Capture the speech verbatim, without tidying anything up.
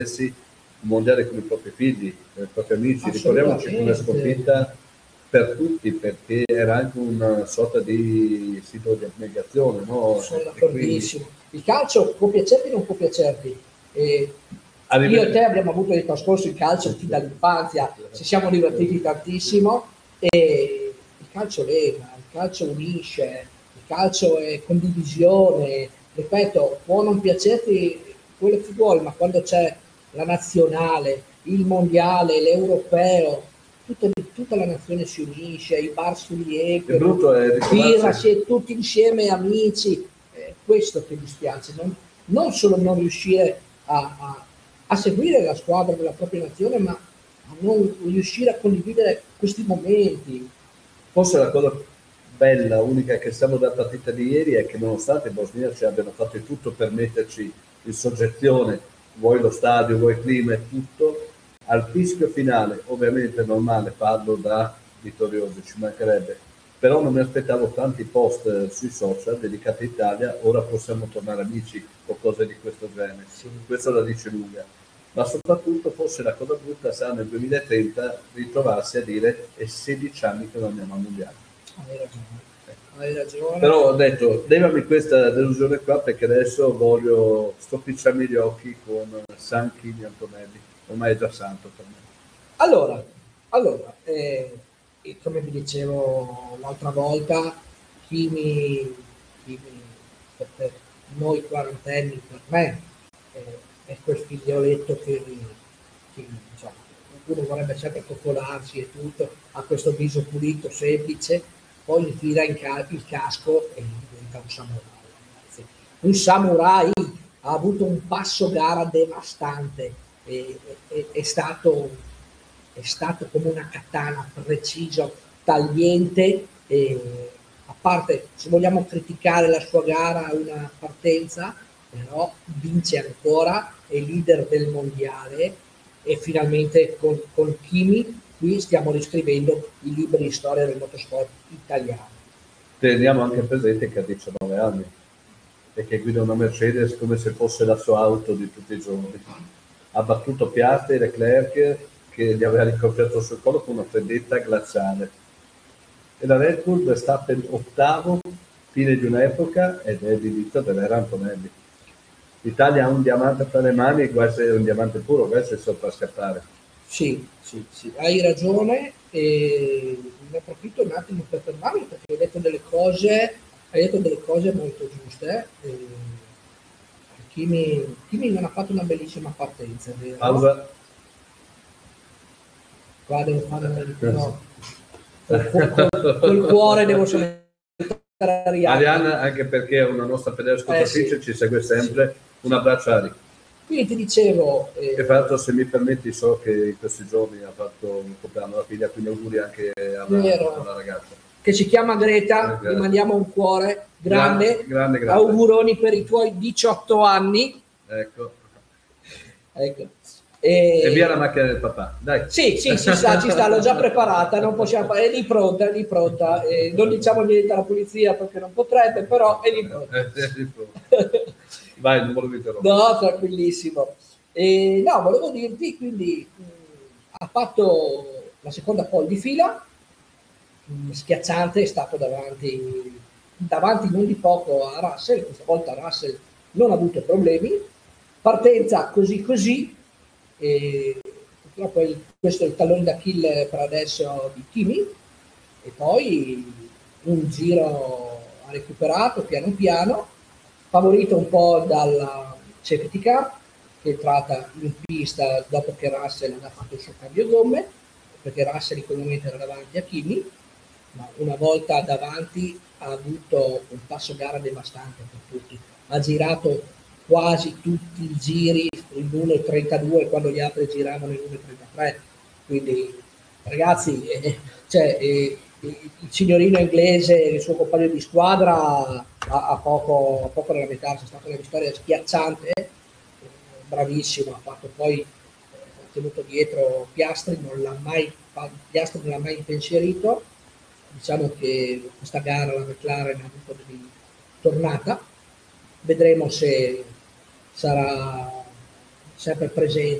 un mondiale con i propri figli, con i propri amici. Ricordiamoci come sconfitta per tutti, perché era anche una sorta di sito di abnegazione, no? Sono d'accordissimo. Quindi... il calcio può piacerti o non può piacerti. E io e te abbiamo avuto il trascorso in calcio fin dall'infanzia, ci siamo divertiti tantissimo e il calcio lega, il calcio unisce, il calcio è condivisione. Ripeto, può non piacerti quello che vuoi, ma quando c'è la nazionale, il mondiale, l'europeo, tutta, tutta la nazione si unisce, i bar si riempiono, birra, si è tutti insieme amici, eh, questo che mi dispiace, non, non solo non riuscire a, a, a seguire la squadra della propria nazione, ma a non riuscire a condividere questi momenti. Forse la cosa bella, unica che siamo dalla partita di ieri è che nonostante i bosniaci abbiano fatto di tutto per metterci in soggezione, vuoi lo stadio, vuoi il clima e tutto, al fischio finale, ovviamente normale, parlo da vittoriosi, ci mancherebbe, però non mi aspettavo tanti post sui social dedicati all'Italia, ora possiamo tornare amici o cose di questo genere, sì. Questo la dice lunga, ma soprattutto forse la cosa brutta sarà nel duemilatrenta ritrovarsi a dire è sedici anni che non andiamo al mondiale. Hai ragione. Hai ragione. Però ho detto, levami questa delusione qua perché adesso voglio stropicciarmi gli occhi con San Chini Antonelli, ormai è già santo per me. Allora, allora eh, come vi dicevo l'altra volta, Chini, Chini per, per noi quarantenni, per me, eh, è quel figlioletto che, che diciamo, uno vorrebbe sempre coccolarsi e tutto, ha questo viso pulito, semplice, poi gli tira in ca il casco e diventa un samurai. Ragazzi. Un samurai ha avuto un passo gara devastante, e, e, è, stato, è stato come una katana, preciso, tagliente, e, a parte se vogliamo criticare la sua gara a una partenza, però vince ancora, è leader del mondiale e finalmente con, con Kimi qui stiamo riscrivendo i libri di storia del motorsport italiano. Teniamo anche presente che ha diciannove anni e che guida una Mercedes come se fosse la sua auto di tutti i giorni. Ha battuto Piastri e Leclerc che gli aveva ricoperto sul collo con una freddezza glaciale. E la Red Bull Verstappen ottavo, fine di un'epoca, ed è di vita dell'era Antonelli. L'Italia ha un diamante tra le mani, quasi un diamante puro, questo è sopra scappare. Sì, sì, sì, hai ragione e ne approfitto un attimo per fermarmi perché hai detto delle cose, hai detto delle cose molto giuste. E Kimi, Kimi non ha fatto una bellissima partenza, vero? Pausa. Qua devo fare una no. Col, col, col cuore devo salutare Arianna. Arianna, anche perché è una nostra fedele ascoltatrice, eh sì, ci segue sempre. Sì. Un abbraccio Ari. Quindi ti dicevo... Eh, e fra l'altro, se mi permetti, so che in questi giorni ha fatto un compleanno la figlia, quindi auguri anche alla, alla ragazza. Che si chiama Greta, eh, gli mandiamo un cuore grande, grande, grande, auguroni per i tuoi diciotto anni. Ecco. Ecco. E... e via la macchina del papà, dai. Sì, sì, ci sta, ci sta, l'ho già preparata, non possiamo fare, è lì pronta, è lì pronta. Eh, non diciamo niente alla polizia perché non potrebbe, però è lì pronta. È lì pronta. Vai, non volevo interrompere. No, tranquillissimo. E, no, volevo dirti, quindi mh, ha fatto la seconda pole di fila, mh, schiacciante, è stato davanti, davanti non di poco a Russell, questa volta Russell non ha avuto problemi, partenza così così, e purtroppo il, questo è il tallone d'Achille per adesso di Kimi, e poi un giro ha recuperato piano piano, favorito un po' dalla safety car che è entrata in pista dopo che Russell aveva fatto il suo cambio gomme, perché Russell in quel momento era davanti a Kimi, ma una volta davanti ha avuto un passo gara devastante per tutti, ha girato quasi tutti i giri in uno e trentadue quando gli altri giravano in uno e trentatré, quindi ragazzi, eh, cioè, eh, il signorino inglese, il suo compagno di squadra ha, ha poco, ha poco da lamentarsi, è stata una vittoria schiacciante, eh, bravissimo, ha fatto poi, eh, ha tenuto dietro Piastri, non l'ha mai, Piastri non l'ha mai impensierito, diciamo che questa gara la McLaren ha avuto di tornata, vedremo se sarà, sempre presente.